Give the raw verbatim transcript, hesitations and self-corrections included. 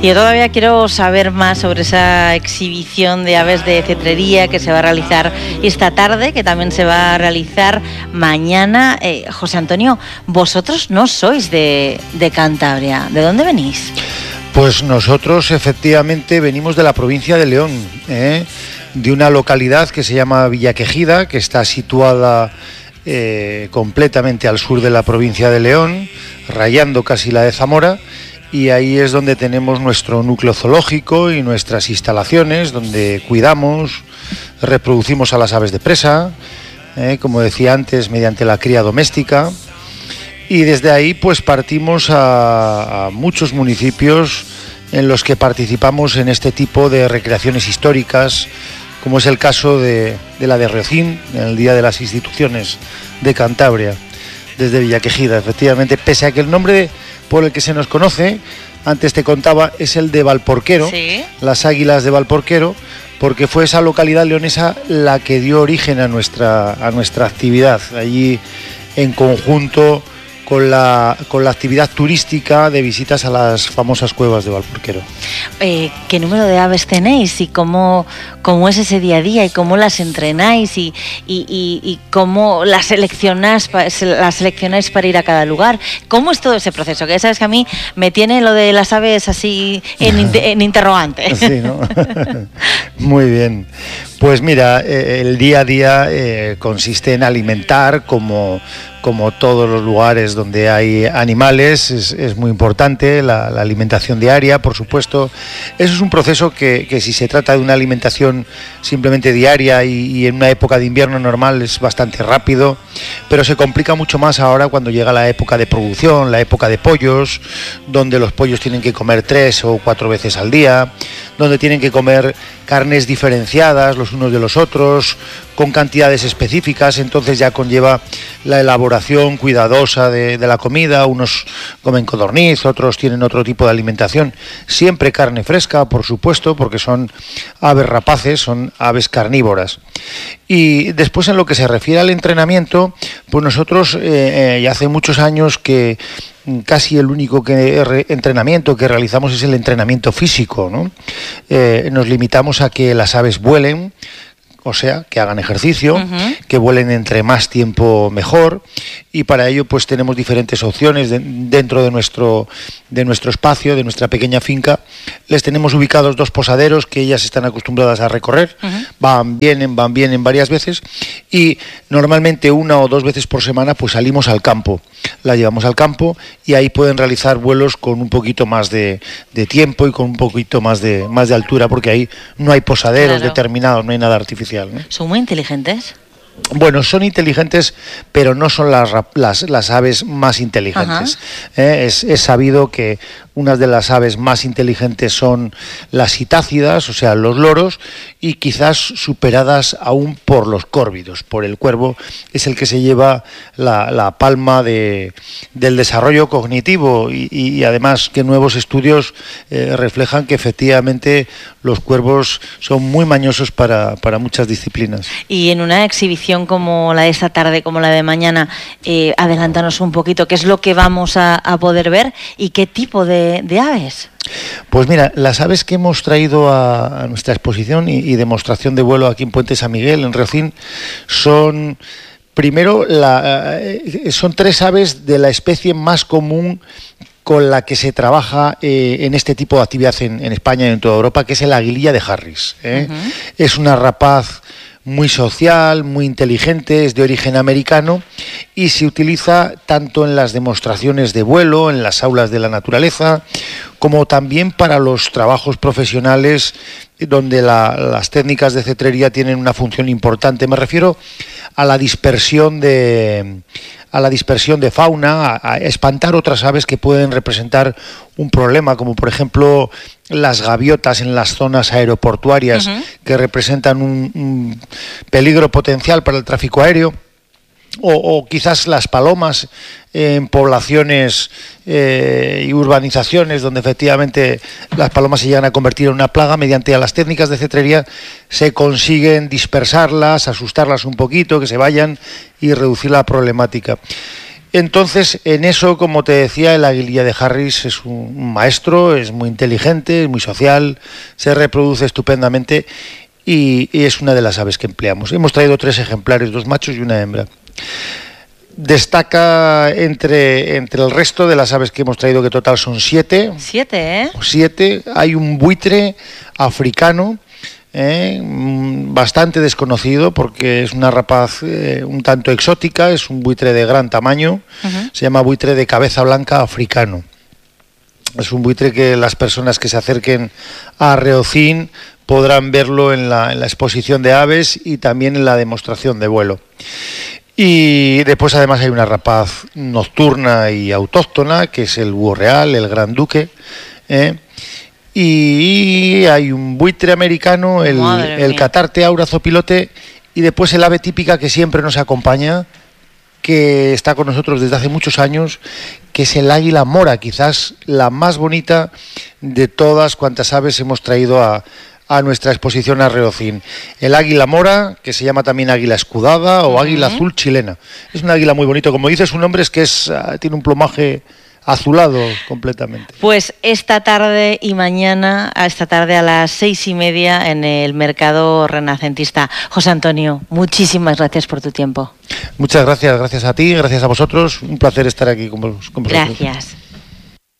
Y yo todavía quiero saber más sobre esa exhibición de aves de cetrería que se va a realizar esta tarde, que también se va a realizar mañana. Eh, José Antonio, vosotros no sois de, de Cantabria. ¿De dónde venís? Pues nosotros efectivamente venimos de la provincia de León, ¿eh? de una localidad que se llama Villaquejida, que está situada eh, completamente al sur de la provincia de León, rayando casi la de Zamora, y ahí es donde tenemos nuestro núcleo zoológico y nuestras instalaciones, donde cuidamos, reproducimos a las aves de presa, eh, como decía antes, mediante la cría doméstica. Y desde ahí pues partimos a, a muchos municipios en los que participamos en este tipo de recreaciones históricas, como es el caso de, de la de Riocín, en el Día de las Instituciones de Cantabria, desde Villaquejida, efectivamente, pese a que el nombre por el que se nos conoce, antes te contaba, es el de Valporquero, ¿sí? Las Águilas de Valporquero, porque fue esa localidad leonesa la que dio origen a nuestra, a nuestra actividad, allí en conjunto con la, con la actividad turística de visitas a las famosas cuevas de Valporquero. Eh, ¿Qué número de aves tenéis y cómo, cómo es ese día a día y cómo las entrenáis y, y, y, y cómo las seleccionáis, las seleccionáis para ir a cada lugar? ¿Cómo es todo ese proceso? Que ya sabes que a mí me tiene lo de las aves así en, en interrogante. Sí, ¿no? Muy bien. Pues mira, eh, el día a día eh, consiste en alimentar como... como todos los lugares donde hay animales, es, es muy importante la, la alimentación diaria, por supuesto. Eso es un proceso que, que si se trata de una alimentación simplemente diaria y, y en una época de invierno normal es bastante rápido, pero se complica mucho más ahora cuando llega la época de producción, la época de pollos, donde los pollos tienen que comer tres o cuatro veces al día, donde tienen que comer carnes diferenciadas los unos de los otros, con cantidades específicas, entonces ya conlleva la elaboración cuidadosa de, de la comida. Unos comen codorniz, otros tienen otro tipo de alimentación, siempre carne fresca, por supuesto, porque son aves rapaces, son aves carnívoras. Y después, en lo que se refiere al entrenamiento, pues nosotros eh, eh, ya hace muchos años que casi el único que re, entrenamiento que realizamos es el entrenamiento físico, ¿no? Eh, nos limitamos a que las aves vuelen, o sea, que hagan ejercicio, uh-huh. que vuelen entre más tiempo mejor, y para ello pues tenemos diferentes opciones de, dentro de nuestro, de nuestro espacio, de nuestra pequeña finca. Les tenemos ubicados dos posaderos que ellas están acostumbradas a recorrer, uh-huh. van, vienen, van, vienen varias veces, y normalmente una o dos veces por semana pues salimos al campo, la llevamos al campo y ahí pueden realizar vuelos con un poquito más de, de tiempo y con un poquito más de, más de altura, porque ahí no hay posaderos claro. determinados, no hay nada artificial. ¿no? ¿Son muy inteligentes? Bueno, son inteligentes, pero no son las, las, las aves más inteligentes. ¿eh? Es, es sabido que unas de las aves más inteligentes son las citácidas, o sea, los loros, y quizás superadas aún por los córvidos, por el cuervo, es el que se lleva la, la palma de, del desarrollo cognitivo, y, y además que nuevos estudios eh, reflejan que efectivamente los cuervos son muy mañosos para, para muchas disciplinas. Y en una exhibición como la de esta tarde, como la de mañana, eh, adelántanos un poquito, ¿qué es lo que vamos a, a poder ver y qué tipo de, de aves? Pues mira, las aves que hemos traído a, a nuestra exposición y, y demostración de vuelo aquí en Puente San Miguel, en Riocín, son... Primero, la, son tres aves de la especie más común con la que se trabaja eh, en este tipo de actividad en, en España y en toda Europa, que es el aguililla de Harris. ¿eh? Uh-huh. Es una rapaz muy social, muy inteligente, es de origen americano y se utiliza tanto en las demostraciones de vuelo, en las aulas de la naturaleza, como también para los trabajos profesionales donde la, las técnicas de cetrería tienen una función importante. Me refiero a la dispersión de... a la dispersión de fauna, a, a espantar otras aves que pueden representar un problema, como por ejemplo las gaviotas en las zonas aeroportuarias, uh-huh. que representan un, un peligro potencial para el tráfico aéreo, o, o quizás las palomas en poblaciones eh, y urbanizaciones donde efectivamente las palomas se llegan a convertir en una plaga. Mediante las técnicas de cetrería se consiguen dispersarlas, asustarlas un poquito, que se vayan y reducir la problemática. Entonces, en eso, como te decía, el aguililla de Harris es un maestro, es muy inteligente, es muy social, se reproduce estupendamente y, y es una de las aves que empleamos. Hemos traído tres ejemplares, dos machos y una hembra. Destaca entre, entre el resto de las aves que hemos traído, que total son siete. Siete, ¿eh? Siete. Hay un buitre africano, eh, bastante desconocido porque es una rapaz eh, un tanto exótica, es un buitre de gran tamaño, uh-huh. Se llama buitre de cabeza blanca africano. Es un buitre que las personas que se acerquen a Reocín podrán verlo en la, en la exposición de aves y también en la demostración de vuelo. Y después además hay una rapaz nocturna y autóctona, que es el búho real, el gran duque, ¿eh? Y hay un buitre americano, el, el catarte aura zopilote, y después el ave típica que siempre nos acompaña, que está con nosotros desde hace muchos años, que es el águila mora, quizás la más bonita de todas cuantas aves hemos traído a, a nuestra exposición a Reocín. El águila mora, que se llama también águila escudada o uh-huh. águila azul chilena. Es un águila muy bonito, como dice su nombre, es que es, uh, tiene un plumaje azulado completamente. Pues esta tarde y mañana, esta tarde a las seis y media en el mercado renacentista. José Antonio, muchísimas gracias por tu tiempo. Muchas gracias, gracias a ti, gracias a vosotros. Un placer estar aquí con vosotros. Gracias.